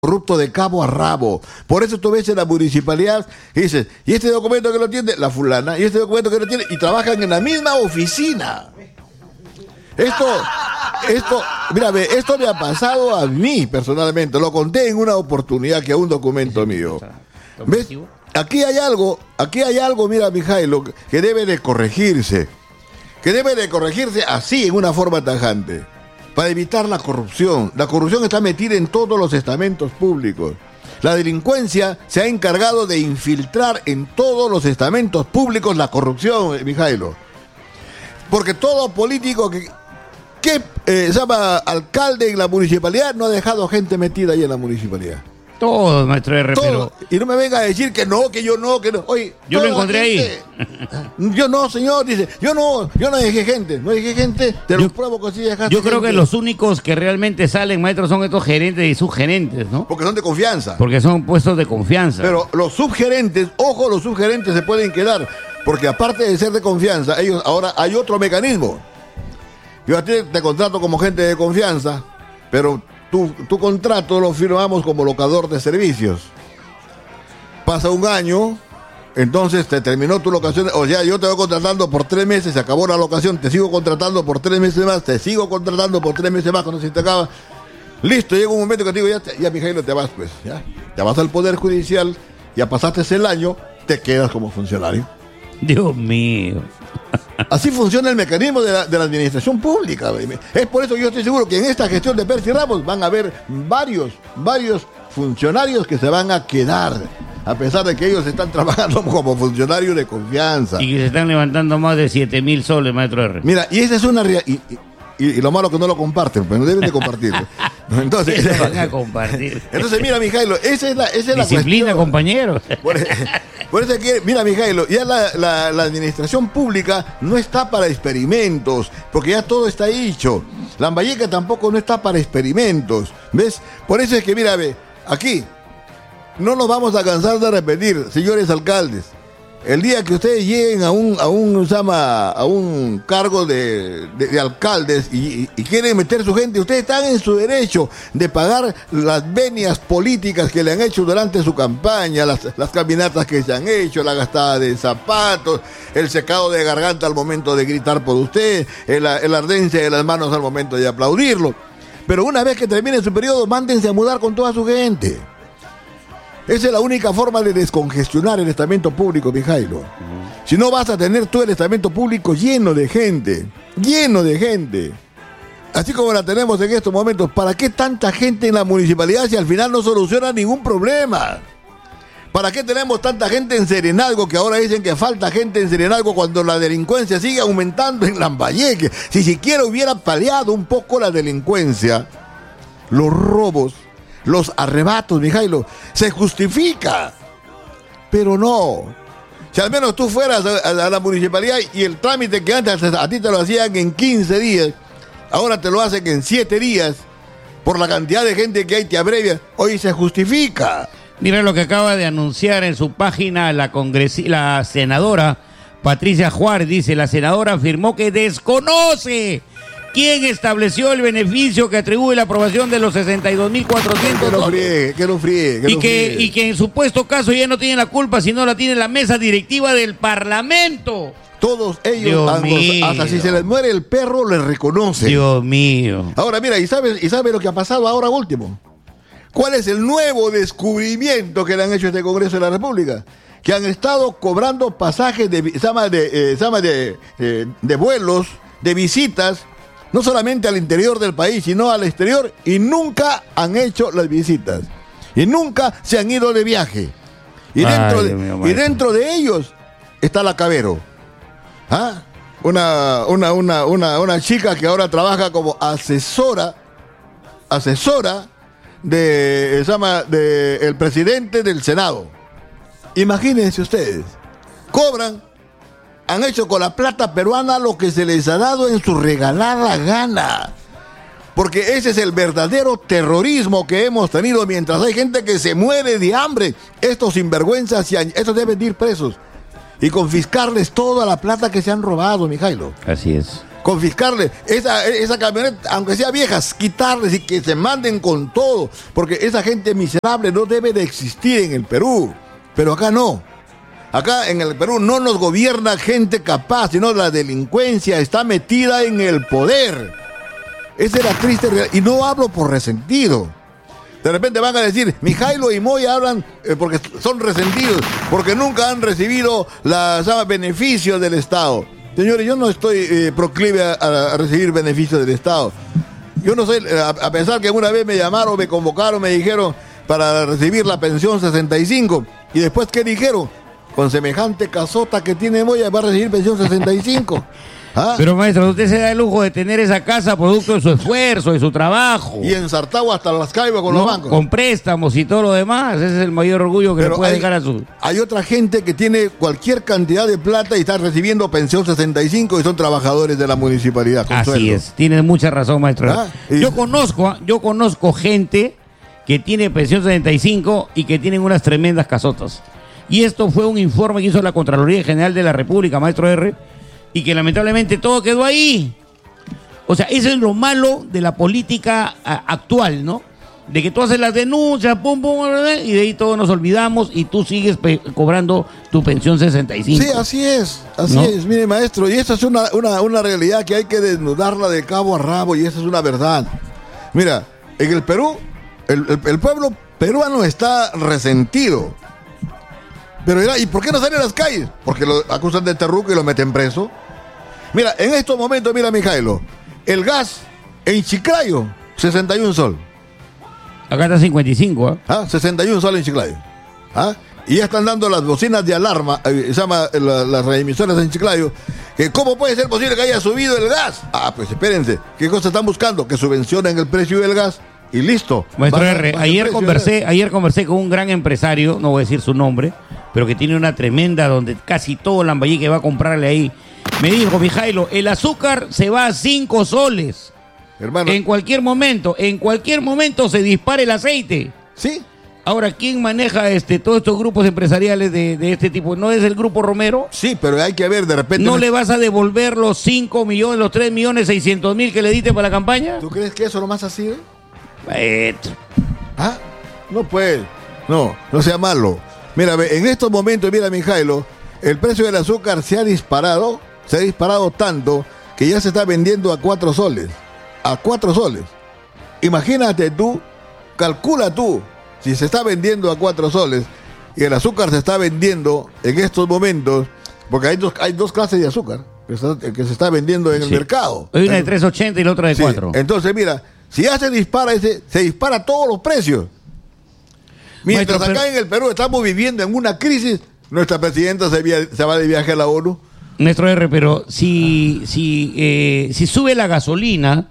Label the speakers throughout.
Speaker 1: corrupto de cabo a rabo. Por eso tú ves en la municipalidad y dices, ¿y este documento que lo tiene? La fulana. ¿Y este documento que lo tiene? Y trabajan en la misma oficina. Mira, esto me ha pasado a mí personalmente. Lo conté en una oportunidad que a un documento mío. ¿Ves? Aquí hay algo, mira, Mijailo, que debe de corregirse. Que debe de corregirse así, en una forma tajante. Para evitar la corrupción. La corrupción está metida en todos los estamentos públicos. La delincuencia se ha encargado de infiltrar en todos los estamentos públicos la corrupción, Mijailo. Porque todo político que se llama alcalde en la municipalidad no ha dejado gente metida ahí en la municipalidad.
Speaker 2: Todo, maestro R.
Speaker 1: Todo. Y no me venga a decir que no, que yo no, que no. Oye,
Speaker 2: yo lo encontré ahí.
Speaker 1: Yo no, señor, dice, yo no dejé gente, te lo pruebo que sí dejaste.
Speaker 2: Yo creo
Speaker 1: gente.
Speaker 2: que los únicos que realmente salen, maestro, son estos gerentes y subgerentes, ¿no?
Speaker 1: Porque son de confianza.
Speaker 2: Porque son puestos de confianza.
Speaker 1: Pero los subgerentes, ojo, los subgerentes se pueden quedar, porque aparte de ser de confianza, ellos ahora hay otro mecanismo. Yo a ti te contrato como gente de confianza, pero tu contrato lo firmamos como locador de servicios. Pasa un año, entonces te terminó tu locación, o sea, yo te voy contratando por 3 meses, se acabó la locación, te sigo contratando por 3 meses más, te sigo contratando por 3 meses más, cuando se te acaba. Listo, llega un momento que te digo, ya Mijailo, te vas pues, ya. Te vas al Poder Judicial, ya pasaste el año, te quedas como funcionario.
Speaker 2: Dios mío.
Speaker 1: Así funciona el mecanismo de la administración pública. Es por eso que yo estoy seguro que en esta gestión de Percy Ramos van a haber varios funcionarios que se van a quedar, a pesar de que ellos están trabajando como funcionarios de confianza.
Speaker 2: Y que se están levantando más de 7,000 soles, maestro R.
Speaker 1: Mira, y esa es una realidad. Y lo malo que no lo comparten, pero no deben de compartirlo. Entonces,
Speaker 2: se van a compartir.
Speaker 1: Entonces, mira, Mijailo, esa es la
Speaker 2: disciplina, compañero.
Speaker 1: Por eso que, mira, Mijailo, ya la administración pública no está para experimentos, porque ya todo está hecho. Lambayeque tampoco no está para experimentos, ¿ves? Por eso es que, mira, ve, aquí no nos vamos a cansar de repetir, señores alcaldes. El día que ustedes lleguen a un cargo de alcaldes y quieren meter su gente, ustedes están en su derecho de pagar las venias políticas que le han hecho durante su campaña, las caminatas que se han hecho, la gastada de zapatos, el secado de garganta al momento de gritar por usted, el ardencia de las manos al momento de aplaudirlo. Pero una vez que termine su periodo, mándense a mudar con toda su gente. Esa es la única forma de descongestionar el estamento público, Mijailo. Si no, vas a tener todo el estamento público lleno de gente. Así como la tenemos en estos momentos. ¿Para qué tanta gente en la municipalidad si al final no soluciona ningún problema? ¿Para qué tenemos tanta gente en Serenalgo, que ahora dicen que falta gente en Serenalgo cuando la delincuencia sigue aumentando en Lambayeque? Si siquiera hubiera paliado un poco la delincuencia, los robos, los arrebatos, Mijailo, se justifica. Pero no. Si al menos tú fueras a la municipalidad y el trámite que antes a ti te lo hacían en 15 días, ahora te lo hacen en 7 días, por la cantidad de gente que hay te abrevia, hoy se justifica.
Speaker 2: Mira lo que acaba de anunciar en su página la senadora Patricia Juárez. Dice, la senadora afirmó que desconoce quién estableció el beneficio que atribuye la aprobación de los 62,400 dólares.
Speaker 1: Que no friegue.
Speaker 2: Y que en supuesto caso ya no tiene la culpa, sino la tiene la mesa directiva del Parlamento.
Speaker 1: Todos ellos, hasta si se les muere el perro, les reconoce.
Speaker 2: Dios mío.
Speaker 1: Ahora mira, ¿y sabe lo que ha pasado ahora último? ¿Cuál es el nuevo descubrimiento que le han hecho a este Congreso de la República? Que han estado cobrando pasajes de vuelos, de visitas, no solamente al interior del país, sino al exterior, y nunca han hecho las visitas. Y nunca se han ido de viaje. Y dentro de ellos está la Cabero. ¿Ah? Una chica que ahora trabaja como asesora de el presidente del Senado. Imagínense ustedes. Cobran. Han hecho con la plata peruana lo que se les ha dado en su regalada gana. Porque ese es el verdadero terrorismo que hemos tenido mientras hay gente que se muere de hambre. Estos sinvergüenzas, estos deben ir presos y confiscarles toda la plata que se han robado, Mijailo.
Speaker 2: Así es.
Speaker 1: confiscarle esa camioneta, aunque sea viejas, quitarles y que se manden con todo, porque esa gente miserable no debe de existir en el Perú, pero acá no. Acá en el Perú no nos gobierna gente capaz, sino la delincuencia está metida en el poder. Esa es la triste realidad, y no hablo por resentido. De repente van a decir, Mijailo y Moya hablan porque son resentidos, porque nunca han recibido los beneficios del Estado. Señores, yo no estoy proclive a recibir beneficios del Estado. Yo no sé, a pensar que una vez me llamaron, me convocaron, me dijeron para recibir la pensión 65. Y después, ¿qué dijeron? Con semejante casota que tiene Moya va a recibir pensión 65. ¿Ah?
Speaker 2: Pero maestro, usted se da el lujo de tener esa casa producto de su esfuerzo, de su trabajo.
Speaker 1: Y ensartado hasta las caibas con los bancos.
Speaker 2: Con préstamos y todo lo demás. Ese es el mayor orgullo que le puede dejar a su...
Speaker 1: Hay otra gente que tiene cualquier cantidad de plata y está recibiendo pensión 65 y son trabajadores de la municipalidad.
Speaker 2: Así es, tiene mucha razón, maestro. Yo conozco gente que tiene pensión 65 y que tienen unas tremendas casotas. Y esto fue un informe que hizo la Contraloría General de la República, maestro R., y que lamentablemente todo quedó ahí. O sea, eso es lo malo de la política actual, ¿no? De que tú haces las denuncias, pum, pum, y de ahí todos nos olvidamos y tú sigues cobrando tu pensión 65.
Speaker 1: Sí, así es, mire maestro, y esa es una realidad que hay que desnudarla de cabo a rabo, y esa es una verdad. Mira, en el Perú, el pueblo peruano está resentido. Pero ¿y por qué no sale a las calles? Porque lo acusan de terruco y lo meten preso. Mira, en estos momentos, mira, Mijailo, el gas en Chiclayo, 61 sol.
Speaker 2: Acá está 55, ¿eh?
Speaker 1: 61 sol en Chiclayo. Y ya están dando las bocinas de alarma, se llama las reemisoras en Chiclayo, que ¿cómo puede ser posible que haya subido el gas? Pues espérense, ¿qué cosa están buscando? Que subvencionen el precio del gas y listo.
Speaker 2: Maestro R, ayer conversé con un gran empresario, no voy a decir su nombre, pero que tiene una tremenda donde casi todo Lambayeque va a comprarle ahí. Me dijo, Mijailo, el azúcar se va a 5 soles.
Speaker 1: Hermano.
Speaker 2: En cualquier momento se dispara el aceite.
Speaker 1: ¿Sí?
Speaker 2: Ahora, ¿quién maneja todos estos grupos empresariales de este tipo? ¿No es el Grupo Romero?
Speaker 1: Sí, pero hay que ver, de repente...
Speaker 2: ¿No le vas a devolver los 5 millones, los 3.600.000 que le diste para la campaña?
Speaker 1: ¿Tú crees que eso nomás así?
Speaker 2: Maestro.
Speaker 1: No puede. No sea malo. Mira, en estos momentos, mira, Mijailo, el precio del azúcar se ha disparado tanto que ya se está vendiendo a 4 soles. A 4 soles. Imagínate tú, calcula tú, si se está vendiendo a 4 soles y el azúcar se está vendiendo en estos momentos, porque hay dos clases de azúcar que se está vendiendo en el mercado.
Speaker 2: Hay una de 3.80 y la otra de 4.
Speaker 1: Entonces, mira, si ya se dispara todos los precios. Mientras acá en el Perú estamos viviendo en una crisis, nuestra presidenta se va de viaje a la ONU.
Speaker 2: Maestro R, pero si sube la gasolina,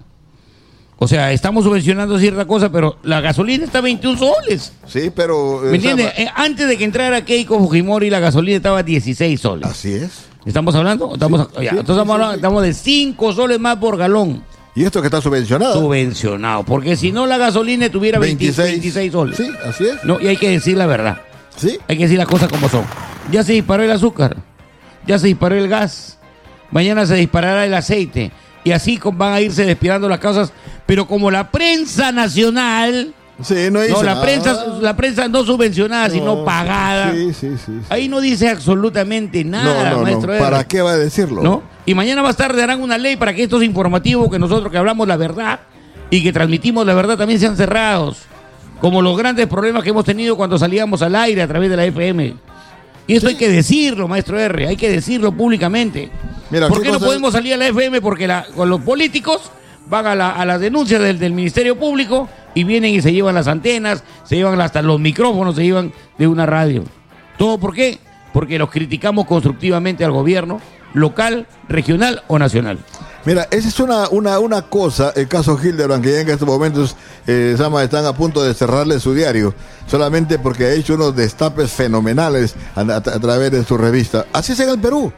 Speaker 2: o sea, estamos subvencionando cierta cosa, pero la gasolina está a 21 soles.
Speaker 1: Sí, pero...
Speaker 2: ¿Me entiendes? Antes de que entrara Keiko Fujimori, la gasolina estaba a 16 soles.
Speaker 1: Así es.
Speaker 2: ¿Estamos hablando? Estamos de 5 soles más por galón.
Speaker 1: ¿Y esto que está subvencionado?
Speaker 2: Subvencionado, porque si no la gasolina tuviera 26 soles.
Speaker 1: Sí, así es.
Speaker 2: No, y hay que decir la verdad.
Speaker 1: Sí.
Speaker 2: Hay que decir las cosas como son. Ya se disparó el azúcar, ya se disparó el gas, mañana se disparará el aceite, y así van a irse despirando las cosas, pero como la prensa nacional...
Speaker 1: Sí, no dice
Speaker 2: la prensa no subvencionada, sino pagada.
Speaker 1: Sí.
Speaker 2: Ahí no dice absolutamente nada, maestro.
Speaker 1: ¿Para qué va a decirlo?
Speaker 2: ¿No? Y mañana más tarde harán una ley para que estos informativos, que nosotros que hablamos la verdad y que transmitimos la verdad, también sean cerrados. Como los grandes problemas que hemos tenido cuando salíamos al aire a través de la FM. Y esto hay que decirlo, maestro R, hay que decirlo públicamente.
Speaker 1: Mira,
Speaker 2: ¿por qué no podemos salir a la FM? Porque con los políticos van a las denuncias del Ministerio Público y vienen y se llevan las antenas, se llevan hasta los micrófonos, se llevan de una radio. ¿Todo por qué? Porque los criticamos constructivamente al gobierno local, regional o nacional.
Speaker 1: Mira, esa es una cosa, el caso Hildebrand, que ya en estos momentos están a punto de cerrarle su diario, solamente porque ha hecho unos destapes fenomenales a través de su revista. Así es en el Perú.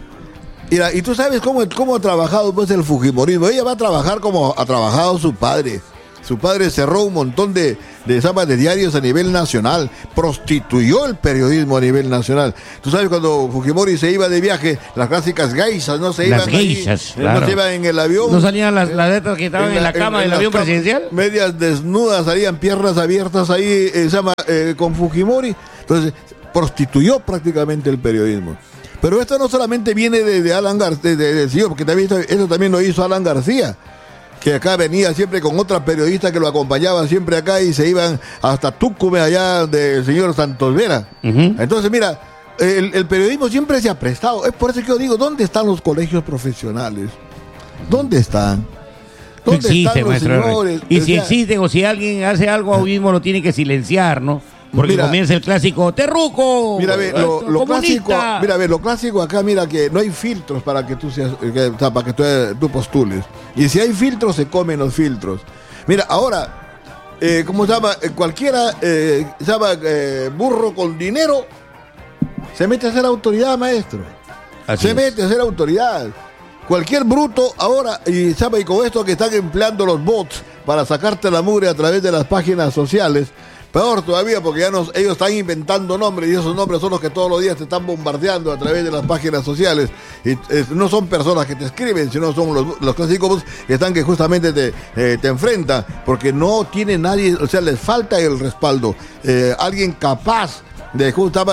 Speaker 1: Y tú sabes cómo ha trabajado pues el fujimorismo. Ella va a trabajar como ha trabajado su padre. Su padre cerró un montón de diarios a nivel nacional, prostituyó el periodismo a nivel nacional. Tú sabes, cuando Fujimori se iba de viaje, las clásicas geishas no se iban.
Speaker 2: Las geishas,
Speaker 1: ahí,
Speaker 2: claro.
Speaker 1: no se iban en el avión.
Speaker 2: ¿No salían las letras que estaban en la cama del avión presidencial?
Speaker 1: Medias desnudas, salían piernas abiertas ahí, con Fujimori. Entonces, prostituyó prácticamente el periodismo. Pero esto no solamente viene de Alan García, del señor, porque eso también lo hizo Alan García, que acá venía siempre con otra periodista que lo acompañaba siempre acá y se iban hasta Tucumán allá del señor Santos Vera. Entonces, mira, el periodismo siempre se ha prestado. Es por eso que yo digo, ¿dónde están los colegios profesionales? ¿Dónde están? ¿Dónde
Speaker 2: existe,
Speaker 1: están los señores?
Speaker 2: Y si existen o si alguien hace algo mismo lo tiene que silenciar, ¿no? Porque mira, comienza el clásico ¡Terruco!
Speaker 1: Mira, lo clásico acá, mira, que no hay filtros para que tú para que tú postules. Y si hay filtros, se comen los filtros. Mira, ahora, ¿cómo se llama? Cualquiera, se llama burro con dinero, se mete a ser autoridad, maestro. Se mete a ser autoridad. Cualquier bruto ahora, y con esto que están empleando los bots para sacarte la mugre a través de las páginas sociales, peor todavía, porque ellos están inventando nombres, y esos nombres son los que todos los días te están bombardeando a través de las páginas sociales. Y no son personas que te escriben, sino son los clásicos que están que justamente te enfrentan, porque no tiene nadie, o sea, les falta el respaldo. Alguien capaz de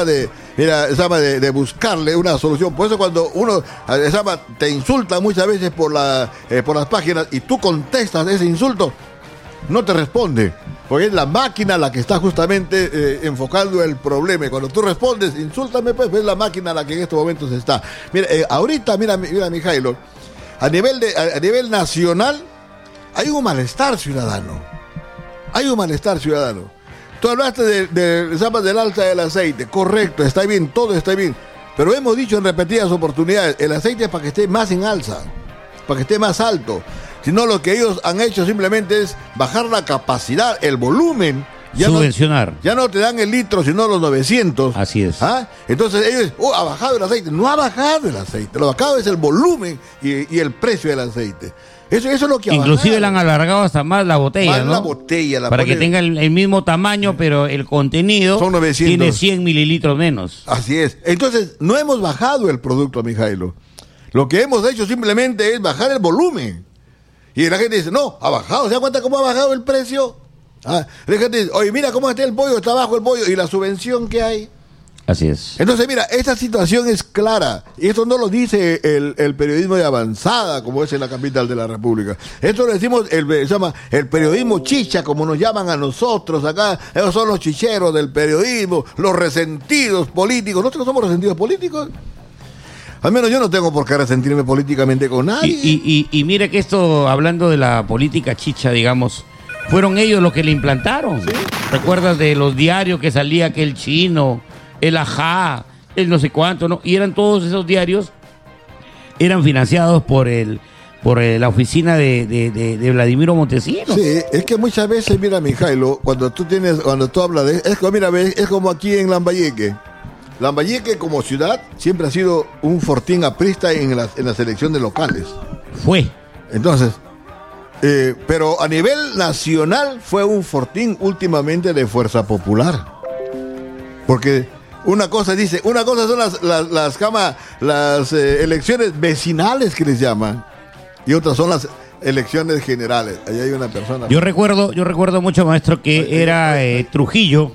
Speaker 1: buscarle una solución. Por eso cuando uno te insulta muchas veces por las páginas y tú contestas ese insulto, no te responde, porque es la máquina la que está justamente enfocando el problema. Y cuando tú respondes, insúltame, pues es la máquina la que en estos momentos está. Mira, ahorita, mira, Mijailo, a nivel nacional hay un malestar ciudadano. Tú hablaste del alza del aceite, correcto, está bien, todo está bien. Pero hemos dicho en repetidas oportunidades, el aceite es para que esté más en alza, para que esté más alto. Sino lo que ellos han hecho simplemente es bajar la capacidad, el volumen.
Speaker 2: Subvencionar.
Speaker 1: Ya no te dan el litro, sino los 900.
Speaker 2: Así es.
Speaker 1: Entonces ellos, ha bajado el aceite. No ha bajado el aceite. Lo bajado es el volumen y el precio del aceite. Eso es lo que ha
Speaker 2: Inclusive
Speaker 1: bajado.
Speaker 2: le han alargado hasta más la botella,
Speaker 1: más
Speaker 2: ¿no?
Speaker 1: la botella.
Speaker 2: Para que tenga el mismo tamaño, pero el contenido
Speaker 1: son 900.
Speaker 2: Tiene 100 mililitros menos.
Speaker 1: Así es. Entonces, no hemos bajado el producto, Mijailo. Lo que hemos hecho simplemente es bajar el volumen. Y la gente dice, no, ha bajado. ¿Se da cuenta cómo ha bajado el precio? La gente dice, oye, mira cómo está el pollo, está bajo el pollo. ¿Y la subvención que hay?
Speaker 2: Así es.
Speaker 1: Entonces, mira, esta situación es clara. Y esto no lo dice el periodismo de avanzada, como es en la capital de la República. Esto lo decimos, se llama el periodismo chicha, como nos llaman a nosotros acá. Esos son los chicheros del periodismo, los resentidos políticos. ¿Nosotros somos resentidos políticos? Al menos yo no tengo por qué resentirme políticamente con nadie.
Speaker 2: Y mire que esto, hablando de la política chicha, digamos, fueron ellos los que le implantaron. ¿Sí? ¿Recuerdas de los diarios que salía aquel chino, el Ajá, el no sé cuánto, ¿no? Y eran todos esos diarios, eran financiados por la oficina de Vladimiro Montesinos.
Speaker 1: Sí, es que muchas veces, mira, Mijailo, cuando tú hablas es como aquí en Lambayeque. Lambayeque como ciudad siempre ha sido un fortín aprista en las elecciones locales.
Speaker 2: Fue.
Speaker 1: Entonces, pero a nivel nacional fue un fortín últimamente de Fuerza Popular. Porque una cosa son las elecciones vecinales que les llaman, y otras son las elecciones generales. Ahí hay una persona.
Speaker 2: Yo recuerdo mucho, maestro, que era Trujillo.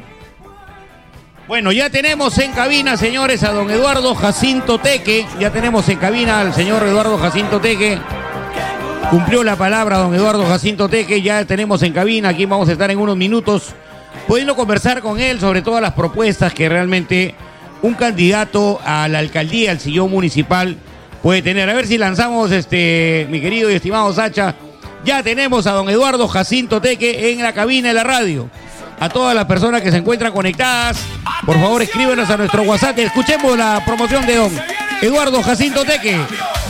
Speaker 2: Bueno, ya tenemos en cabina, señores, a don Eduardo Jacinto Teque. Ya tenemos en cabina al señor Eduardo Jacinto Teque. Cumplió la palabra don Eduardo Jacinto Teque. Ya tenemos en cabina. Aquí vamos a estar en unos minutos pudiendo conversar con él sobre todas las propuestas que realmente un candidato a la alcaldía, al sillón municipal, puede tener. A ver si lanzamos, mi querido y estimado Sacha. Ya tenemos a don Eduardo Jacinto Teque en la cabina de la radio. A todas las personas que se encuentran conectadas, por favor escríbenos a nuestro WhatsApp. Escuchemos la promoción de don Eduardo Jacinto Teque.